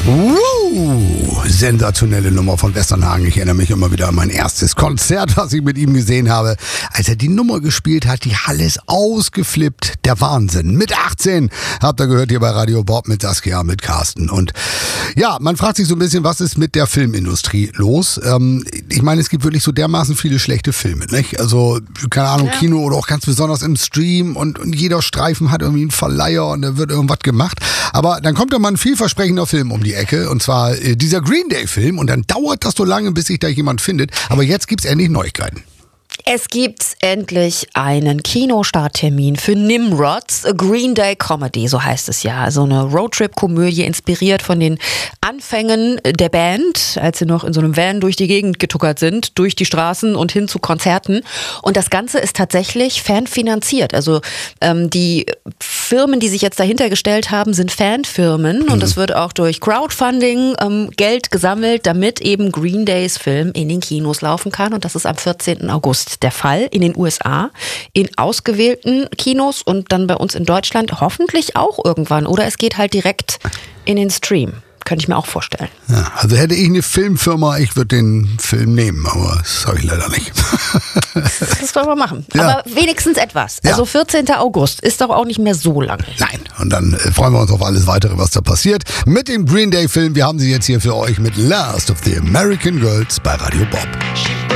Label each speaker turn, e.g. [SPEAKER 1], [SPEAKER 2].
[SPEAKER 1] Sensationelle Nummer von Westernhagen. Ich erinnere mich immer wieder an mein erstes Konzert, was ich mit ihm gesehen habe. Als er die Nummer gespielt hat, die Halle ist ausgeflippt. Der Wahnsinn. Mit 18 habt ihr gehört hier bei Radio Bob mit Saskia, mit Carsten. Und ja, man fragt sich so ein bisschen, was ist mit der Filmindustrie los? Ich meine, es gibt wirklich so dermaßen viele schlechte Filme, nicht? Also, keine Ahnung, ja. Kino oder auch ganz besonders im Stream und jeder Streifen hat irgendwie einen Verleiher und da wird irgendwas gemacht. Aber dann kommt da mal ein vielversprechender Film um die Ecke und zwar dieser Green Day Film und dann dauert das so lange, bis sich da jemand findet. Aber jetzt gibt's endlich Neuigkeiten.
[SPEAKER 2] Es gibt endlich einen Kinostarttermin für Nimrods, a Green Day Comedy, so heißt es ja. So eine Roadtrip-Komödie, inspiriert von den Anfängen der Band, als sie noch in so einem Van durch die Gegend getuckert sind, durch die Straßen und hin zu Konzerten. Und das Ganze ist tatsächlich fanfinanziert. Also die Firmen, die sich jetzt dahinter gestellt haben, sind Fanfirmen. Und es wird auch durch Crowdfunding Geld gesammelt, damit eben Green Days Film in den Kinos laufen kann. Und das ist am 14. August der Fall in den USA, in ausgewählten Kinos und dann bei uns in Deutschland hoffentlich auch irgendwann. Oder es geht halt direkt in den Stream. Könnte ich mir auch vorstellen.
[SPEAKER 1] Ja, also hätte ich eine Filmfirma, ich würde den Film nehmen, aber das habe ich leider nicht.
[SPEAKER 2] Das wollen wir machen.
[SPEAKER 1] Ja.
[SPEAKER 2] Aber wenigstens etwas.
[SPEAKER 1] Ja.
[SPEAKER 2] Also 14. August ist doch auch nicht mehr so lange.
[SPEAKER 1] Nein, und dann freuen wir uns auf alles Weitere, was da passiert. Mit dem Green Day Film, wir haben sie jetzt hier für euch mit Last of the American Girls bei Radio Bob.